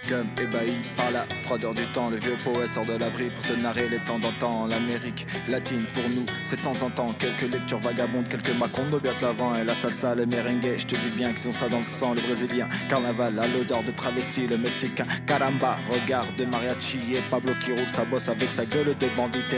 Comme ébahi par la froideur du temps, le vieux poète sort de l'abri pour te narrer les temps d'antan. L'Amérique latine pour nous, c'est de temps en temps quelques lectures vagabondes, quelques macombes bien savants. Et la salsa, le merengue, je te dis bien qu'ils ont ça dans le sang. Le brésilien, carnaval, à l'odeur de travestie. Le mexicain, caramba, regard de mariachi. Et Pablo qui roule sa bosse avec sa gueule de bandit.